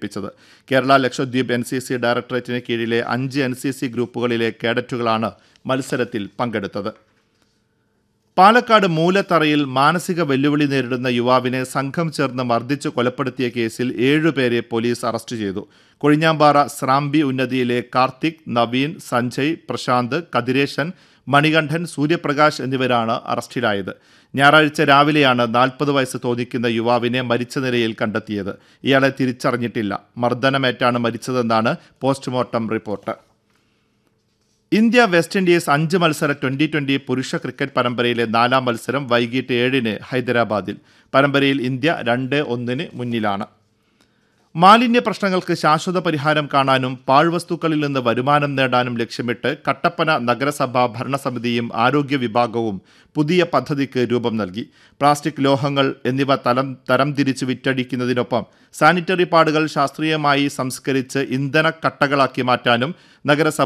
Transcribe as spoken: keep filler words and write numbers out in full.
സംഘടിപ്പിച്ചത്. Kerala Lakshadweep N C C ഡയറക്ടറേറ്റിന് കീഴിലെ അഞ്ച് എൻ സി സി ഗ്രൂപ്പുകളിലെ കേഡറ്റുകളാണ് മത്സരത്തിൽ പങ്കെടുത്തത്. പാലക്കാട് മൂലത്തറയിൽ മാനസിക വെല്ലുവിളി നേരിടുന്ന യുവാവിനെ സംഘം ചേർന്ന് മർദ്ദിച്ച് കൊലപ്പെടുത്തിയ കേസിൽ ഏഴുപേരെ പോലീസ് അറസ്റ്റ് ചെയ്തു. കൊഴിഞ്ഞാമ്പാറ സ്രാമ്പി ഉന്നതിയിലെ കാർത്തിക്, നവീൻ, സഞ്ജയ്, പ്രശാന്ത്, കതിരേശൻ, മണികണ്ഠൻ, സൂര്യപ്രകാശ് എന്നിവരാണ് അറസ്റ്റിലായത്. ഞായറാഴ്ച രാവിലെയാണ് നാൽപ്പത് വയസ്സ് തോന്നിക്കുന്ന യുവാവിനെ മരിച്ച നിലയിൽ കണ്ടെത്തിയത്. ഇയാളെ തിരിച്ചറിഞ്ഞിട്ടില്ല. മർദ്ദനമേറ്റാണ് മരിച്ചതെന്നാണ് postmortem report. India west Indies അഞ്ച് മത്സര ട്വന്റി ട്വന്റി പുരുഷ ക്രിക്കറ്റ് പരമ്പരയിലെ നാലാം മത്സരം വൈകിട്ട് ഏഴിന് ഹൈദരാബാദിൽ. പരമ്പരയിൽ ഇന്ത്യ രണ്ട് ഒന്നിന് മുന്നിലാണ്. മാലിന്യ പ്രശ്നങ്ങൾക്ക് ശാശ്വത പരിഹാരം കാണാനും പാഴ്വസ്തുക്കളിൽ നിന്ന് വരുമാനം നേടാനും ലക്ഷ്യമിട്ട് കട്ടപ്പന നഗരസഭാ ഭരണസമിതിയും ആരോഗ്യ വിഭാഗവും പുതിയ പദ്ധതിക്ക് രൂപം നൽകി. പ്ലാസ്റ്റിക്, ലോഹങ്ങൾ എന്നിവ തരം തരംതിരിച്ച് വിറ്റഴിക്കുന്നതിനൊപ്പം സാനിറ്ററി പാഡുകൾ ശാസ്ത്രീയമായി സംസ്കരിച്ച് ഇന്ധന കട്ടകളാക്കി മാറ്റാനും നഗരസഭ